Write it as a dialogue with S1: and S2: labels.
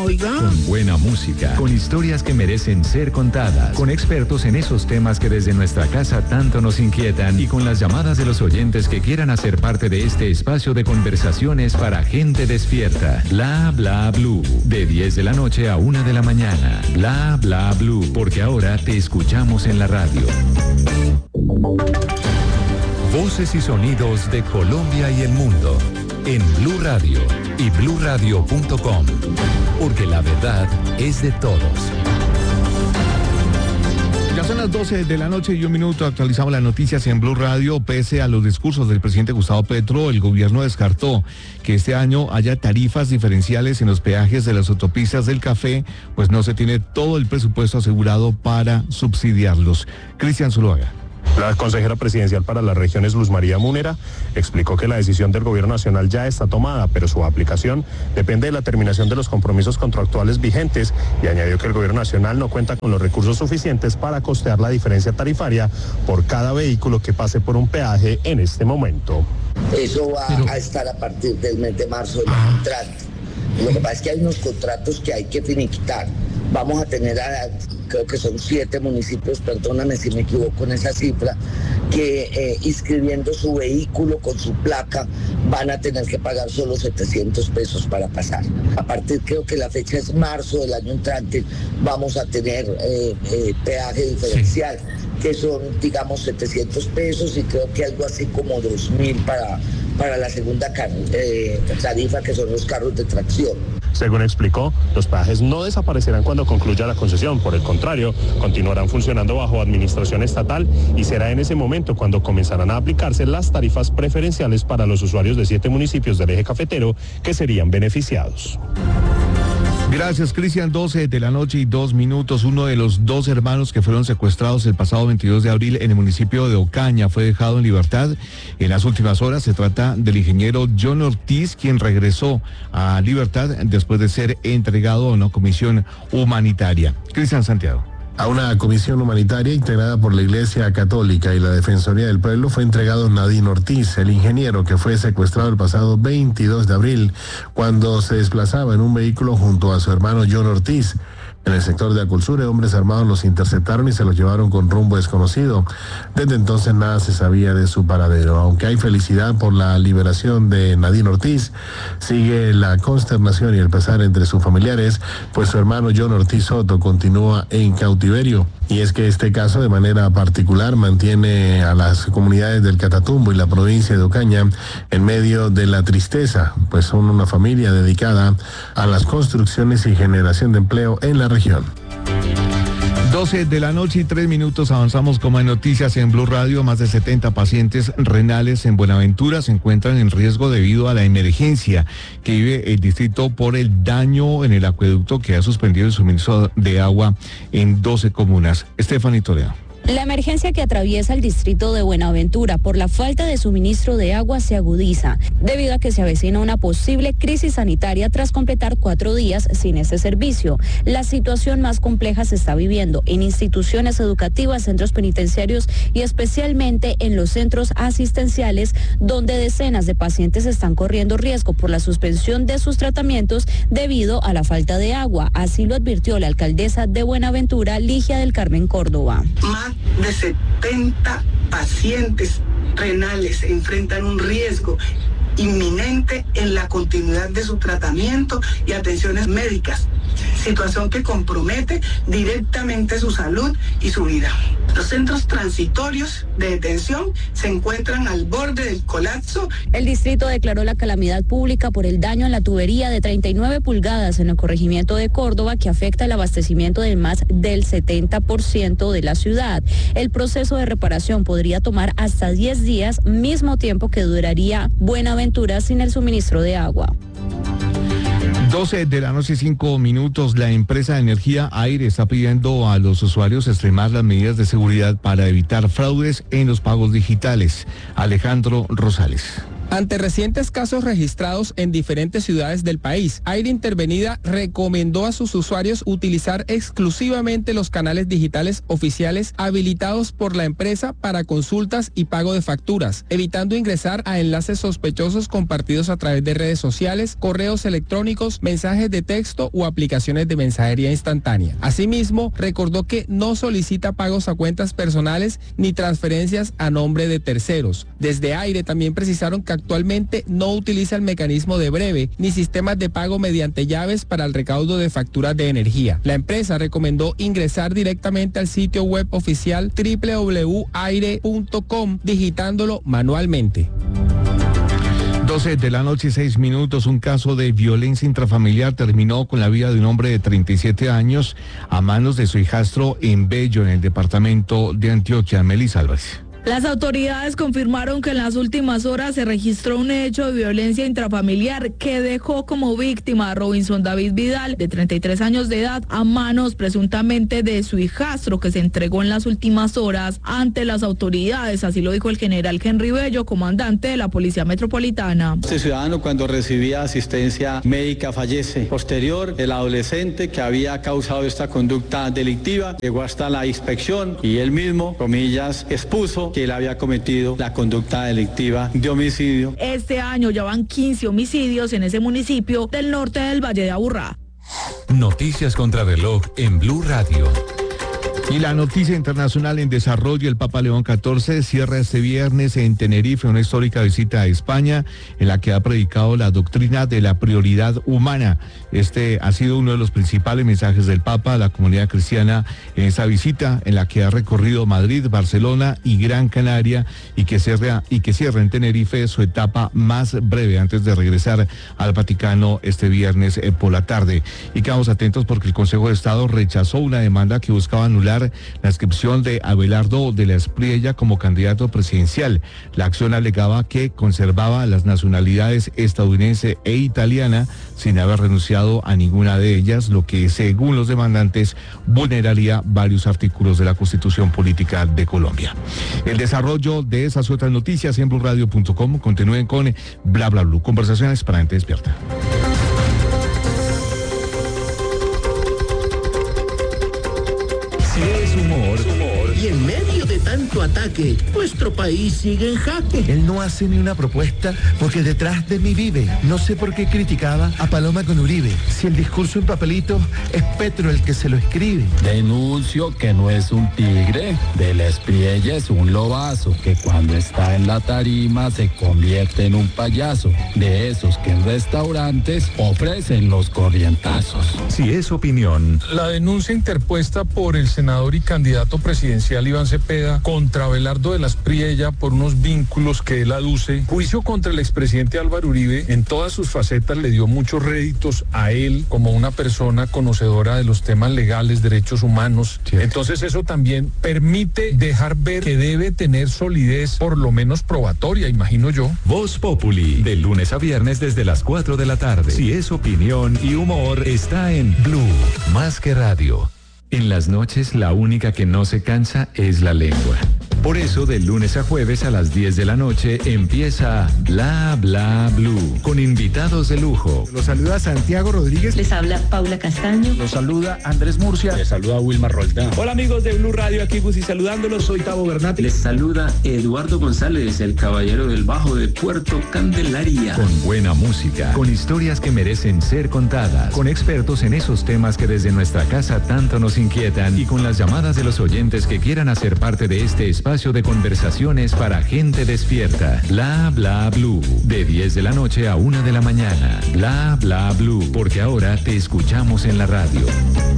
S1: oiga.
S2: Con buena música, con historias que merecen ser contadas, con expertos en esos temas que desde nuestra casa tanto nos inquietan y con las llamadas de los oyentes que quieran hacer parte de este espacio de conversaciones para gente despierta. Bla Bla Blue, de 10 de la noche a 1 de la mañana. Bla Bla Blue, porque ahora te escuchamos en la radio. Voces y sonidos de Colombia y el mundo en Blue Radio y bluradio.com, porque la verdad es de todos.
S3: Ya son las 12 de la noche y 1 minuto. Actualizamos las noticias en Blue Radio. Pese a los discursos del presidente Gustavo Petro, el gobierno descartó que este año haya tarifas diferenciales en los peajes de las autopistas del café, pues no se tiene todo el presupuesto asegurado para subsidiarlos. Cristian Zuluaga.
S4: La consejera presidencial para las regiones, Luz María Múnera, explicó que la decisión del gobierno nacional ya está tomada, pero su aplicación depende de la terminación de los compromisos contractuales vigentes, y añadió que el gobierno nacional no cuenta con los recursos suficientes para costear la diferencia tarifaria por cada vehículo que pase por un peaje en este momento.
S5: Eso va a estar a partir del mes de marzo del año entrante. Lo que pasa es que hay unos contratos que hay que finiquitar. Vamos a tener, creo que son 7 municipios, perdóname si me equivoco en esa cifra, que inscribiendo su vehículo con su placa van a tener que pagar solo 700 pesos para pasar. A partir, creo que la fecha es marzo del año entrante, vamos a tener peaje diferencial, que son, digamos, 700 pesos y creo que algo así como 2.000 para la segunda tarifa, que son los carros de tracción.
S4: Según explicó, los peajes no desaparecerán cuando concluya la concesión, por el contrario, continuarán funcionando bajo administración estatal, y será en ese momento cuando comenzarán a aplicarse las tarifas preferenciales para los usuarios de 7 municipios del eje cafetero que serían beneficiados.
S3: Gracias, Cristian. 12 de la noche y 2 minutos. Uno de los 2 hermanos que fueron secuestrados el pasado 22 de abril en el municipio de Ocaña fue dejado en libertad en las últimas horas. Se trata del ingeniero John Ortiz, quien regresó a libertad después de ser entregado a una comisión humanitaria. Cristian Santiago.
S6: A una comisión humanitaria integrada por la Iglesia Católica y la Defensoría del Pueblo fue entregado Nadine Ortiz, el ingeniero que fue secuestrado el pasado 22 de abril cuando se desplazaba en un vehículo junto a su hermano John Ortiz. En el sector de Aculsure, hombres armados los interceptaron y se los llevaron con rumbo desconocido. Desde entonces nada se sabía de su paradero. Aunque hay felicidad por la liberación de Nadine Ortiz, sigue la consternación y el pesar entre sus familiares, pues su hermano John Ortiz Soto continúa en cautiverio. Y es que este caso de manera particular mantiene a las comunidades del Catatumbo y la provincia de Ocaña en medio de la tristeza, pues son una familia dedicada a las construcciones y generación de empleo en la región.
S3: 12 de la noche y 3 minutos, avanzamos con más noticias en Blue Radio. Más de 70 pacientes renales en Buenaventura se encuentran en riesgo debido a la emergencia que vive el distrito por el daño en el acueducto que ha suspendido el suministro de agua en 12 comunas. Stephanie Toledo.
S7: La emergencia que atraviesa el distrito de Buenaventura por la falta de suministro de agua se agudiza, debido a que se avecina una posible crisis sanitaria tras completar 4 días sin ese servicio. La situación más compleja se está viviendo en instituciones educativas, centros penitenciarios y especialmente en los centros asistenciales, donde decenas de pacientes están corriendo riesgo por la suspensión de sus tratamientos debido a la falta de agua. Así lo advirtió la alcaldesa de Buenaventura, Ligia del Carmen Córdoba.
S8: Más de 70 pacientes renales enfrentan un riesgo inminente en la continuidad de su tratamiento y atenciones médicas, situación que compromete directamente su salud y su vida. Los centros transitorios de detención se encuentran al borde del colapso.
S7: El distrito declaró la calamidad pública por el daño en la tubería de 39 pulgadas en el corregimiento de Córdoba, que afecta el abastecimiento de más del 70% de la ciudad. El proceso de reparación podría tomar hasta 10 días, mismo tiempo que duraría Buenaventura sin el suministro de agua.
S3: 12 de la noche, 5 minutos. La empresa de energía Aire está pidiendo a los usuarios extremar las medidas de seguridad para evitar fraudes en los pagos digitales. Alejandro Rosales.
S1: Ante recientes casos registrados en diferentes ciudades del país, Aire Intervenida recomendó a sus usuarios utilizar exclusivamente los canales digitales oficiales habilitados por la empresa para consultas y pago de facturas, evitando ingresar a enlaces sospechosos compartidos a través de redes sociales, correos electrónicos, mensajes de texto o aplicaciones de mensajería instantánea. Asimismo, recordó que no solicita pagos a cuentas personales ni transferencias a nombre de terceros. Desde Aire también precisaron que actualmente no utiliza el mecanismo de breve ni sistemas de pago mediante llaves para el recaudo de facturas de energía. La empresa recomendó ingresar directamente al sitio web oficial www.aire.com digitándolo manualmente.
S3: 12 de la noche, 6 minutos. Un caso de violencia intrafamiliar terminó con la vida de un hombre de 37 años a manos de su hijastro en Bello, en el departamento de Antioquia. Melissa Álvarez.
S9: Las autoridades confirmaron que en las últimas horas se registró un hecho de violencia intrafamiliar que dejó como víctima a Robinson David Vidal, de 33 años de edad, a manos presuntamente de su hijastro, que se entregó en las últimas horas ante las autoridades. Así lo dijo el general Henry Bello, comandante de la Policía Metropolitana.
S10: Este ciudadano, cuando recibía asistencia médica, fallece. Posterior, el adolescente que había causado esta conducta delictiva llegó hasta la inspección y él mismo, comillas, expuso que él había cometido la conducta delictiva de homicidio.
S9: Este año ya van 15 homicidios en ese municipio del norte del Valle de Aburrá.
S2: Noticias contra reloj en Blue Radio.
S3: Y la noticia internacional en desarrollo: el Papa León XIV cierra este viernes en Tenerife una histórica visita a España en la que ha predicado la doctrina de la prioridad humana. Este ha sido uno de los principales mensajes del Papa a la comunidad cristiana en esa visita, en la que ha recorrido Madrid, Barcelona y Gran Canaria, y que cierra en Tenerife su etapa más breve antes de regresar al Vaticano este viernes por la tarde. Y quedamos atentos porque el Consejo de Estado rechazó una demanda que buscaba anular la inscripción de Abelardo de la Espriella como candidato presidencial. La acción alegaba que conservaba las nacionalidades estadounidense e italiana sin haber renunciado a ninguna de ellas, lo que, según los demandantes, vulneraría varios artículos de la Constitución Política de Colombia. El desarrollo de esas otras noticias en BluRadio.com. Continúen con Bla Bla Blue, conversaciones para gente despierta.
S11: Y en medio de tanto ataque, nuestro país sigue en jaque.
S12: Él no hace ni una propuesta porque detrás de mí vive. No sé por qué criticaba a Paloma con Uribe. Si el discurso en papelito es Petro el que se lo escribe.
S13: Denuncio que no es un tigre, de la Espriella es un lobazo, que cuando está en la tarima se convierte en un payaso, de esos que en restaurantes ofrecen los corrientazos.
S2: Si es opinión.
S14: La denuncia interpuesta por el senador y candidato presidencial Iván Cepeda contra Abelardo de la Espriella por unos vínculos que él aduce. Juicio contra el expresidente Álvaro Uribe en todas sus facetas le dio muchos réditos a él como una persona conocedora de los temas legales, derechos humanos. Sí. Entonces eso también permite dejar ver que debe tener solidez, por lo menos probatoria, imagino yo.
S2: Voz Populi, de lunes a viernes desde las 4 de la tarde. Si es opinión y humor, está en Blue, más que radio. En las noches, la única que no se cansa es la lengua. Por eso, de lunes a jueves a las 10 de la noche empieza Bla Bla Blue, con invitados de lujo.
S15: Los saluda Santiago Rodríguez.
S16: Les habla Paula Castaño.
S17: Los saluda Andrés Murcia.
S18: Les saluda Wilmar Roldán.
S19: Hola amigos de Blue Radio, aquí Busi saludándolos.
S20: Soy Tavo Bernat. Les saluda Eduardo González, el caballero del bajo de Puerto Candelaria.
S2: Con buena música, con historias que merecen ser contadas, con expertos en esos temas que desde nuestra casa tanto nos inquietan, y con las llamadas de los oyentes que quieran hacer parte de este espacio de conversaciones para gente despierta. Bla Bla Blue, de 10 de la noche a 1 de la mañana. Bla Bla Blue, porque ahora te escuchamos en la radio.